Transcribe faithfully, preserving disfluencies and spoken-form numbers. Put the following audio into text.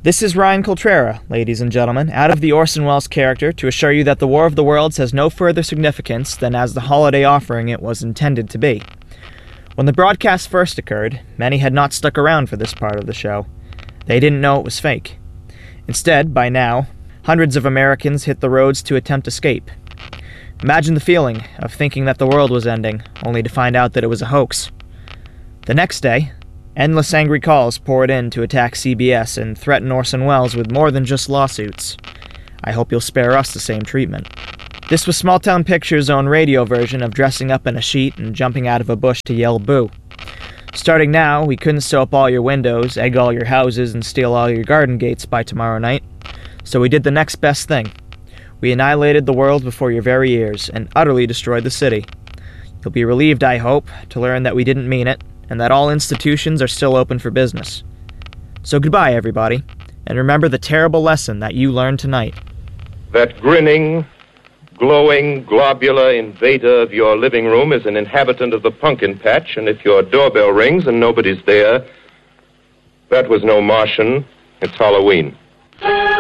This is Ryan Coltrera, ladies and gentlemen, out of the Orson Welles character to assure you that the War of the Worlds has no further significance than as the holiday offering it was intended to be. When the broadcast first occurred, many had not stuck around for this part of the show. They didn't know it was fake. Instead, by now, hundreds of Americans hit the roads to attempt escape. Imagine the feeling of thinking that the world was ending, only to find out that it was a hoax. The next day, endless angry calls poured in to attack C B S and threaten Orson Welles with more than just lawsuits. I hope you'll spare us the same treatment. This was Small Town Pictures' own radio version of dressing up in a sheet and jumping out of a bush to yell boo. Starting now, we couldn't sew up all your windows, egg all your houses, and steal all your garden gates by tomorrow night. So we did the next best thing. We annihilated the world before your very ears and utterly destroyed the city. You'll be relieved, I hope, to learn that we didn't mean it, and that all institutions are still open for business. So goodbye, everybody, and remember the terrible lesson that you learned tonight. That grinning, glowing, globular invader of your living room is an inhabitant of the pumpkin patch, and if your doorbell rings and nobody's there, that was no Martian, it's Halloween.